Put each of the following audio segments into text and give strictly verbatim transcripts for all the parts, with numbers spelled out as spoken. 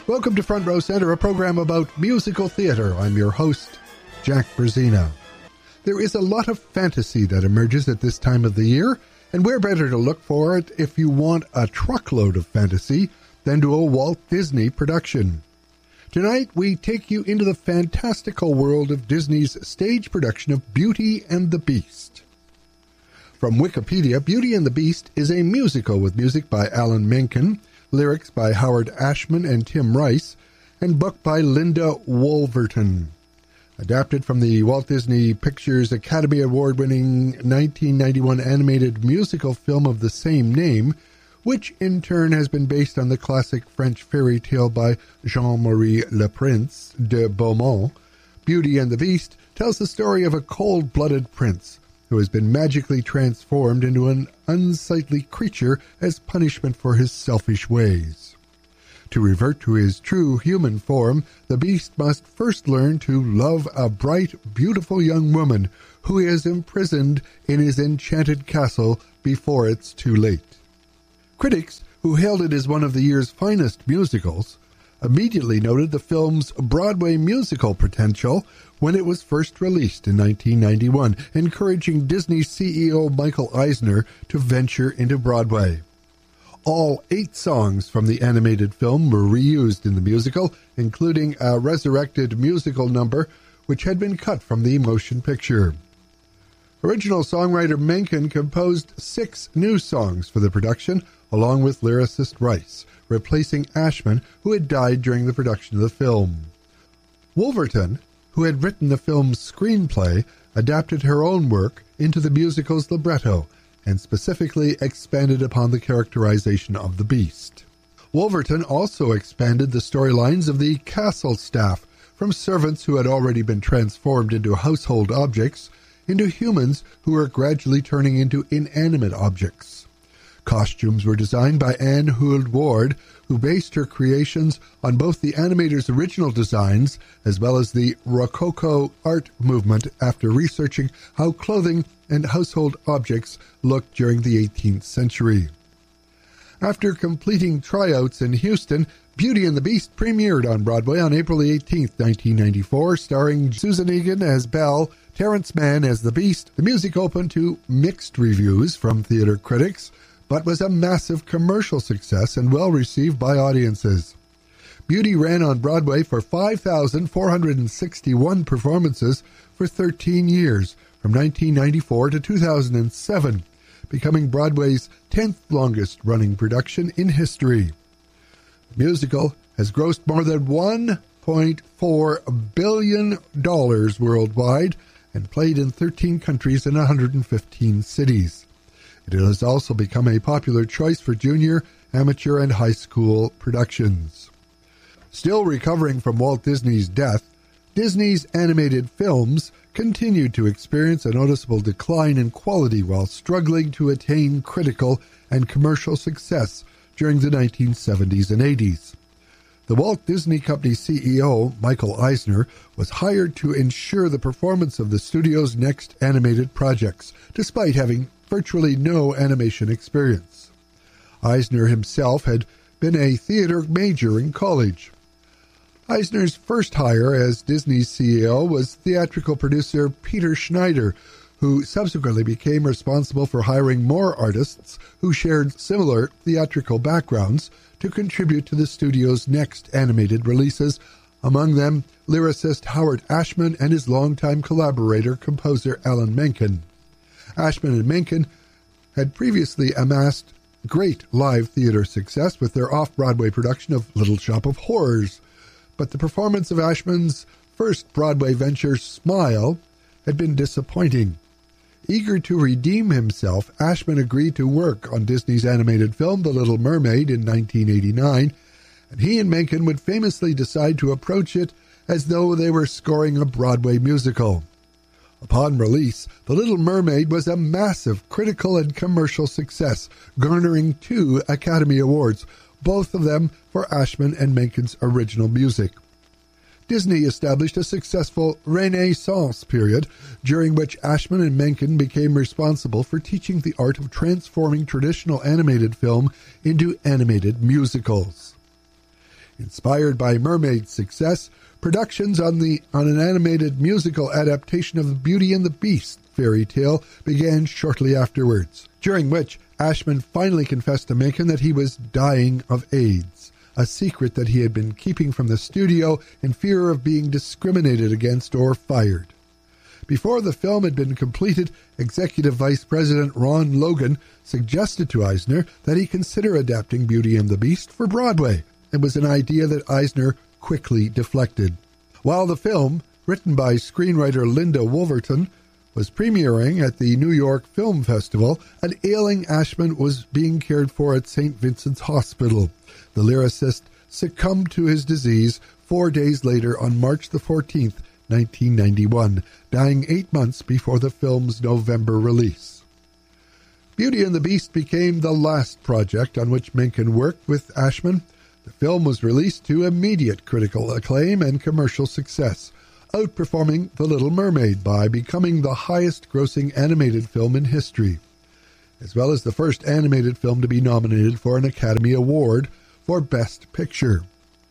Welcome to Front Row Center, a program about musical theater. I'm your host, Jack Brzezina. There is a lot of fantasy that emerges at this time of the year, and where better to look for it if you want a truckload of fantasy than to a Walt Disney production. Tonight, we take you into the fantastical world of Disney's stage production of Beauty and the Beast. From Wikipedia, Beauty and the Beast is a musical with music by Alan Menken, lyrics by Howard Ashman and Tim Rice, and book by Linda Wolverton. Adapted from the Walt Disney Pictures Academy Award-winning nineteen ninety-one animated musical film of the same name, which in turn has been based on the classic French fairy tale by Jean-Marie Le Prince de Beaumont, Beauty and the Beast tells the story of a cold-blooded prince who has been magically transformed into an unsightly creature as punishment for his selfish ways. To revert to his true human form, the Beast must first learn to love a bright, beautiful young woman who he has imprisoned in his enchanted castle before it's too late. Critics, who hailed it as one of the year's finest musicals, immediately noted the film's Broadway musical potential when it was first released in nineteen ninety-one, encouraging Disney C E O Michael Eisner to venture into Broadway. All eight songs from the animated film were reused in the musical, including a resurrected musical number which had been cut from the motion picture. Original songwriter Menken composed six new songs for the production, along with lyricist Rice, replacing Ashman, who had died during the production of the film. Wolverton, who had written the film's screenplay, adapted her own work into the musical's libretto, and specifically expanded upon the characterization of the Beast. Wolverton also expanded the storylines of the castle staff, from servants who had already been transformed into household objects, into humans who were gradually turning into inanimate objects. Costumes were designed by Anne Hould Ward, who based her creations on both the animator's original designs as well as the Rococo art movement after researching how clothing and household objects looked during the eighteenth century. After completing tryouts in Houston, Beauty and the Beast premiered on Broadway on April eighteenth, nineteen ninety-four, starring Susan Egan as Belle, Terrence Mann as the Beast. The music opened to mixed reviews from theater critics, but was a massive commercial success and well-received by audiences. Beauty ran on Broadway for five thousand four hundred sixty-one performances for thirteen years, from nineteen ninety-four to two thousand seven, becoming Broadway's tenth longest-running production in history. The musical has grossed more than one point four billion dollars worldwide and played in thirteen countries and one hundred fifteen cities. It has also become a popular choice for junior, amateur, and high school productions. Still recovering from Walt Disney's death, Disney's animated films continued to experience a noticeable decline in quality while struggling to attain critical and commercial success during the nineteen seventies and eighties. The Walt Disney Company C E O, Michael Eisner, was hired to ensure the performance of the studio's next animated projects, despite having virtually no animation experience. Eisner himself had been a theater major in college. Eisner's first hire as Disney's C E O was theatrical producer Peter Schneider, who subsequently became responsible for hiring more artists who shared similar theatrical backgrounds to contribute to the studio's next animated releases, among them lyricist Howard Ashman and his longtime collaborator, composer Alan Menken. Ashman and Menken had previously amassed great live theater success with their off-Broadway production of Little Shop of Horrors, but the performance of Ashman's first Broadway venture, Smile, had been disappointing. Eager to redeem himself, Ashman agreed to work on Disney's animated film The Little Mermaid in nineteen eighty-nine, and he and Menken would famously decide to approach it as though they were scoring a Broadway musical. Upon release, The Little Mermaid was a massive critical and commercial success, garnering two Academy Awards, both of them for Ashman and Menken's original music. Disney established a successful Renaissance period, during which Ashman and Menken became responsible for teaching the art of transforming traditional animated film into animated musicals. Inspired by Mermaid's success, productions on the on an animated musical adaptation of the Beauty and the Beast fairy tale began shortly afterwards, during which Ashman finally confessed to Menken that he was dying of AIDS, a secret that he had been keeping from the studio in fear of being discriminated against or fired. Before the film had been completed, Executive Vice President Ron Logan suggested to Eisner that he consider adapting Beauty and the Beast for Broadway. It was an idea that Eisner quickly deflected. While the film, written by screenwriter Linda Wolverton, was premiering at the New York Film Festival, an ailing Ashman was being cared for at Saint Vincent's Hospital. The lyricist succumbed to his disease four days later on March the fourteenth, nineteen ninety-one, dying eight months before the film's November release. Beauty and the Beast became the last project on which Menken worked with Ashman. The film was released to immediate critical acclaim and commercial success, outperforming The Little Mermaid by becoming the highest-grossing animated film in history, as well as the first animated film to be nominated for an Academy Award for Best Picture.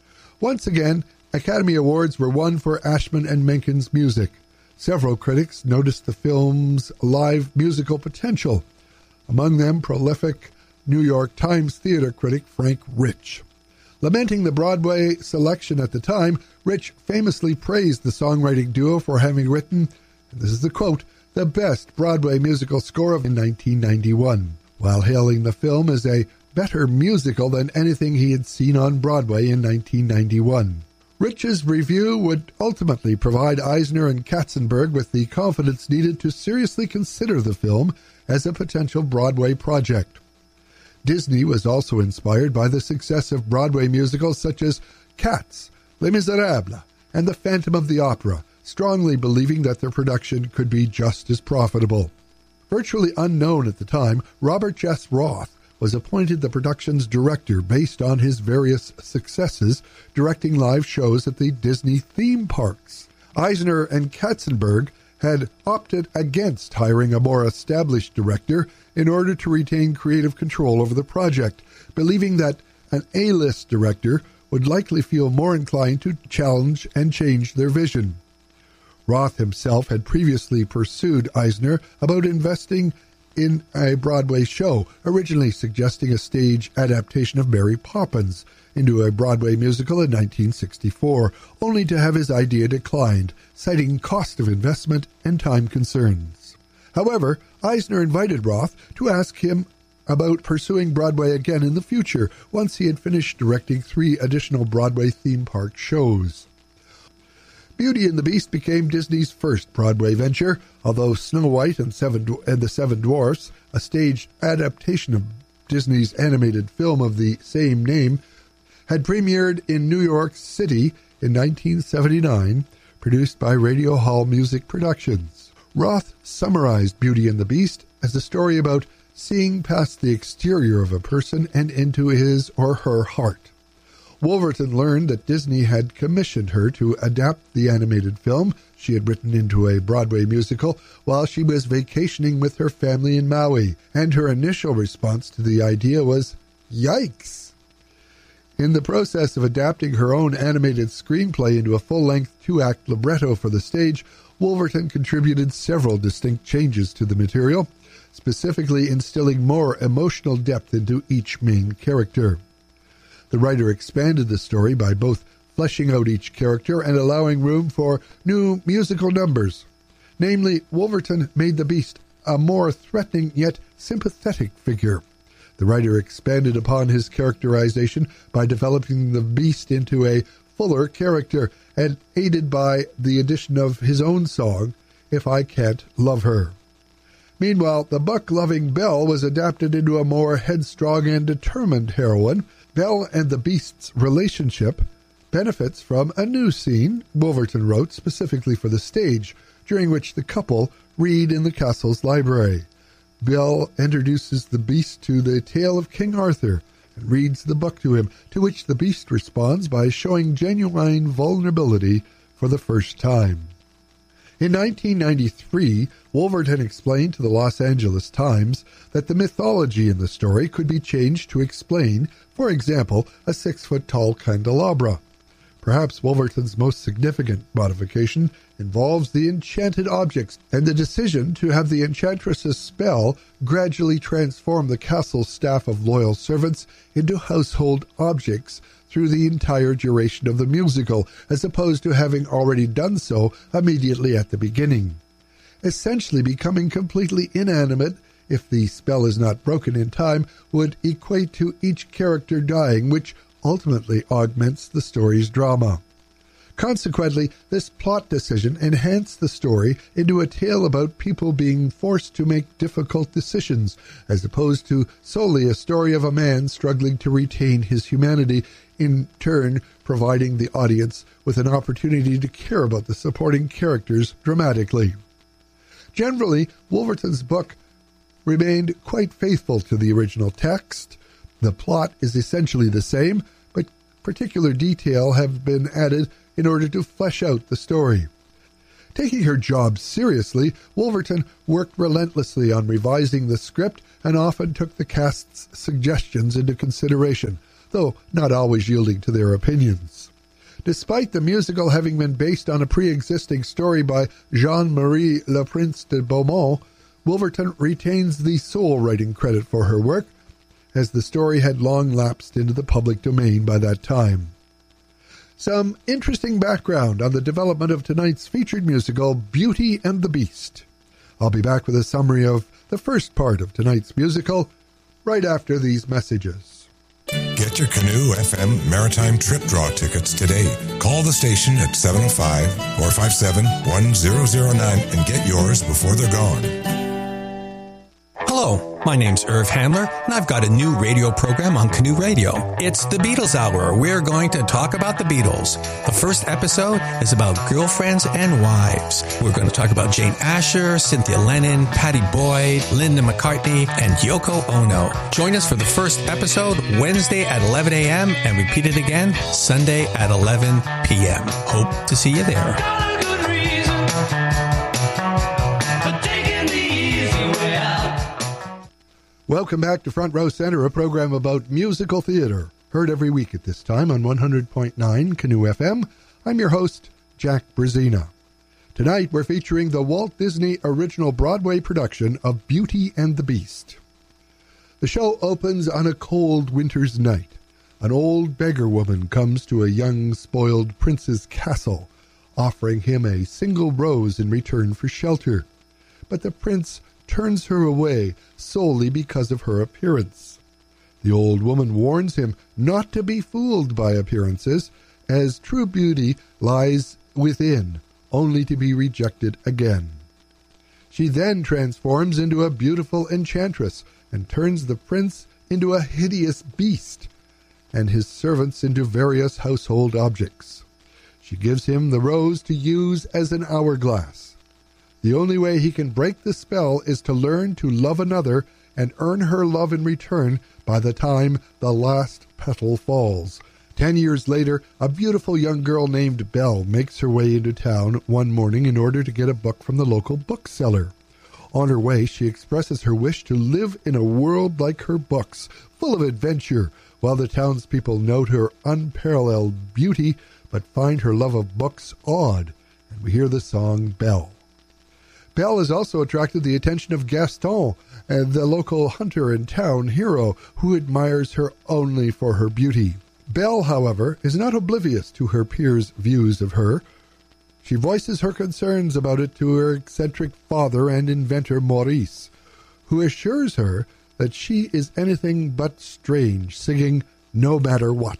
Once again, Academy Awards were won for Ashman and Menken's music. Several critics noticed the film's live musical potential, among them prolific New York Times theater critic Frank Rich. Lamenting the Broadway selection at the time, Rich famously praised the songwriting duo for having written, and this is the quote, the best Broadway musical score of nineteen ninety-one, while hailing the film as a better musical than anything he had seen on Broadway in nineteen ninety-one. Rich's review would ultimately provide Eisner and Katzenberg with the confidence needed to seriously consider the film as a potential Broadway project. Disney was also inspired by the success of Broadway musicals such as Cats, Les Miserables, and The Phantom of the Opera, strongly believing that their production could be just as profitable. Virtually unknown at the time, Robert Jess Roth was appointed the production's director based on his various successes directing live shows at the Disney theme parks. Eisner and Katzenberg had opted against hiring a more established director in order to retain creative control over the project, believing that an A-list director would likely feel more inclined to challenge and change their vision. Roth himself had previously pursued Eisner about investing in a Broadway show, originally suggesting a stage adaptation of Mary Poppins into a Broadway musical in nineteen sixty-four, only to have his idea declined, citing cost of investment and time concerns. However, Eisner invited Roth to ask him about pursuing Broadway again in the future, once he had finished directing three additional Broadway theme park shows. Beauty and the Beast became Disney's first Broadway venture, although Snow White and, Seven, and the Seven Dwarfs, a staged adaptation of Disney's animated film of the same name, had premiered in New York City in nineteen seventy-nine, produced by Radio Hall Music Productions. Roth summarized Beauty and the Beast as a story about seeing past the exterior of a person and into his or her heart. Wolverton learned that Disney had commissioned her to adapt the animated film she had written into a Broadway musical while she was vacationing with her family in Maui, and her initial response to the idea was, "Yikes!" In the process of adapting her own animated screenplay into a full-length two-act libretto for the stage, Wolverton contributed several distinct changes to the material, specifically instilling more emotional depth into each main character. The writer expanded the story by both fleshing out each character and allowing room for new musical numbers. Namely, Wolverton made the Beast a more threatening yet sympathetic figure. The writer expanded upon his characterization by developing the Beast into a fuller character and aided by the addition of his own song, If I Can't Love Her. Meanwhile, the buck-loving Belle was adapted into a more headstrong and determined heroine. Belle and the Beast's relationship benefits from a new scene Wolverton wrote specifically for the stage, during which the couple read in the castle's library. Belle introduces the Beast to the tale of King Arthur and reads the book to him, to which the Beast responds by showing genuine vulnerability for the first time. In nineteen ninety-three, Wolverton explained to the Los Angeles Times that the mythology in the story could be changed to explain, for example, a six-foot-tall candelabra. Perhaps Wolverton's most significant modification involves the enchanted objects and the decision to have the enchantress's spell gradually transform the castle's staff of loyal servants into household objects through the entire duration of the musical, as opposed to having already done so immediately at the beginning. Essentially becoming completely inanimate, if the spell is not broken in time, would equate to each character dying, which ultimately augments the story's drama. Consequently, this plot decision enhanced the story into a tale about people being forced to make difficult decisions, as opposed to solely a story of a man struggling to retain his humanity, in turn providing the audience with an opportunity to care about the supporting characters dramatically. Generally, Wolverton's book remained quite faithful to the original text. The plot is essentially the same, but particular detail have been added in order to flesh out the story. Taking her job seriously, Wolverton worked relentlessly on revising the script and often took the cast's suggestions into consideration, though not always yielding to their opinions. Despite the musical having been based on a pre-existing story by Jean-Marie Le Prince de Beaumont, Wolverton retains the sole writing credit for her work, as the story had long lapsed into the public domain by that time. Some interesting background on the development of tonight's featured musical, Beauty and the Beast. I'll be back with a summary of the first part of tonight's musical right after these messages. Get your Canoe F M Maritime Trip Draw tickets today. Call the station at seven oh five, four five seven, one zero zero nine and get yours before they're gone. Hello, my name's Irv Handler, and I've got a new radio program on Canoe Radio. It's the Beatles Hour. We're going to talk about the Beatles. The first episode is about girlfriends and wives. We're going to talk about Jane Asher, Cynthia Lennon, Pattie Boyd, Linda McCartney, and Yoko Ono. Join us for the first episode Wednesday at eleven a.m. and repeat it again Sunday at eleven p.m. Hope to see you there. Welcome back to Front Row Center, a program about musical theater, heard every week at this time on one hundred point nine Canoe F M. I'm your host, Jack Brzezina. Tonight we're featuring the Walt Disney original Broadway production of Beauty and the Beast. The show opens on a cold winter's night. An old beggar woman comes to a young spoiled prince's castle, offering him a single rose in return for shelter. But the prince turns her away solely because of her appearance. The old woman warns him not to be fooled by appearances, as true beauty lies within, only to be rejected again. She then transforms into a beautiful enchantress and turns the prince into a hideous beast and his servants into various household objects. She gives him the rose to use as an hourglass. The only way he can break the spell is to learn to love another and earn her love in return by the time the last petal falls. Ten years later, a beautiful young girl named Belle makes her way into town one morning in order to get a book from the local bookseller. On her way, she expresses her wish to live in a world like her books, full of adventure, while the townspeople note her unparalleled beauty, but find her love of books odd, and we hear the song Belle. Belle has also attracted the attention of Gaston, and the local hunter and town hero, who admires her only for her beauty. Belle, however, is not oblivious to her peers' views of her. She voices her concerns about it to her eccentric father and inventor Maurice, who assures her that she is anything but strange, singing "No Matter What."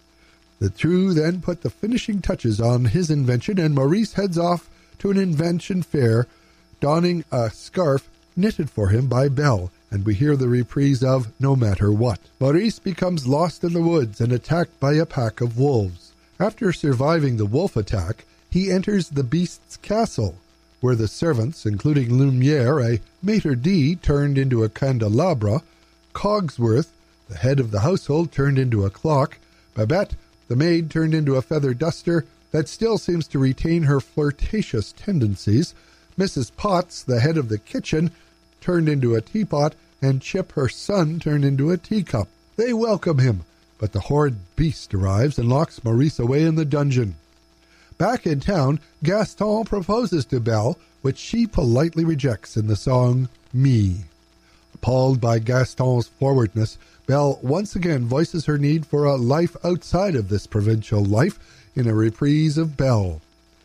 The two then put the finishing touches on his invention, and Maurice heads off to an invention fair, donning a scarf knitted for him by Belle, and we hear the reprise of "No Matter What." Maurice becomes lost in the woods and attacked by a pack of wolves. After surviving the wolf attack, he enters the beast's castle, where the servants, including Lumiere, a maitre d' turned into a candelabra, Cogsworth, the head of the household, turned into a clock, Babette, the maid, turned into a feather duster, that still seems to retain her flirtatious tendencies, Missus Potts, the head of the kitchen, turned into a teapot, and Chip, her son, turned into a teacup. They welcome him, but the horrid beast arrives and locks Maurice away in the dungeon. Back in town, Gaston proposes to Belle, which she politely rejects in the song Me. Appalled by Gaston's forwardness, Belle once again voices her need for a life outside of this provincial life in a reprise of Belle.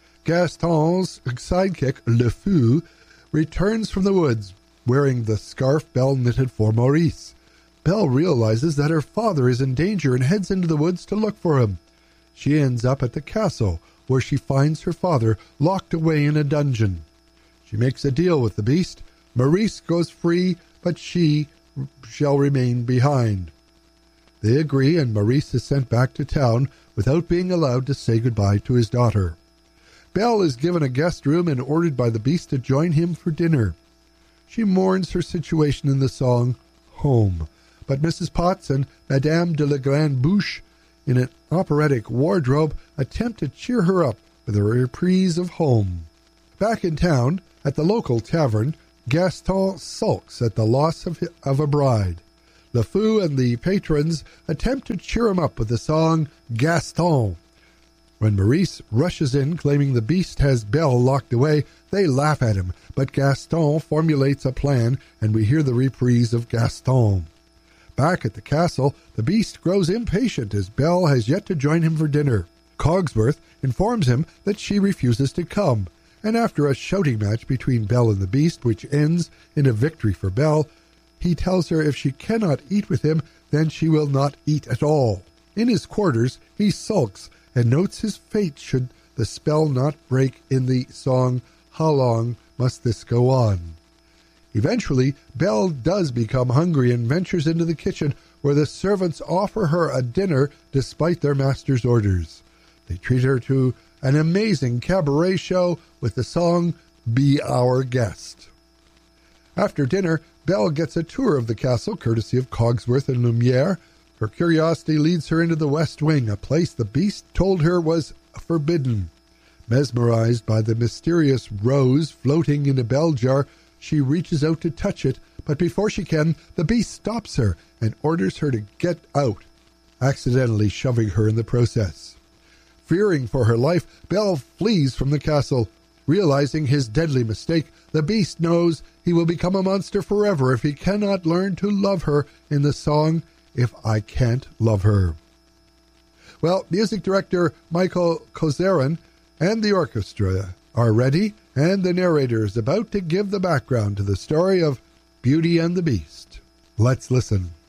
Gaston's sidekick, Le Fou, returns from the woods, wearing the scarf Belle knitted for Maurice. Belle realizes that her father is in danger and heads into the woods to look for him. She ends up at the castle, where she finds her father locked away in a dungeon. She makes a deal with the beast. Maurice goes free, but she shall remain behind. They agree, and Maurice is sent back to town without being allowed to say goodbye to his daughter. Belle is given a guest room and ordered by the beast to join him for dinner. She mourns her situation in the song Home, but Missus Potts and Madame de la Grande Bouche, in an operatic wardrobe, attempt to cheer her up with a reprise of Home. Back in town, at the local tavern, Gaston sulks at the loss of, of a bride. Le Fou and the patrons attempt to cheer him up with the song Gaston. When Maurice rushes in claiming the beast has Belle locked away, they laugh at him, but Gaston formulates a plan and we hear the reprise of Gaston. Back at the castle, the beast grows impatient as Belle has yet to join him for dinner. Cogsworth informs him that she refuses to come, and after a shouting match between Belle and the beast, which ends in a victory for Belle, he tells her if she cannot eat with him, then she will not eat at all. In his quarters, he sulks and notes his fate should the spell not break in the song How Long Must This Go On? Eventually, Belle does become hungry and ventures into the kitchen, where the servants offer her a dinner despite their master's orders. They treat her to an amazing cabaret show with the song Be Our Guest. After dinner, Belle gets a tour of the castle, courtesy of Cogsworth and Lumiere. Her curiosity leads her into the West Wing, a place the beast told her was forbidden. Mesmerized by the mysterious rose floating in a bell jar, she reaches out to touch it, but before she can, the beast stops her and orders her to get out, accidentally shoving her in the process. Fearing for her life, Belle flees from the castle. Realizing his deadly mistake, the beast knows he will become a monster forever if he cannot learn to love her in the song If I Can't Love Her. Well, music director Michael Kozerin and the orchestra are ready, and the narrator is about to give the background to the story of Beauty and the Beast. Let's listen.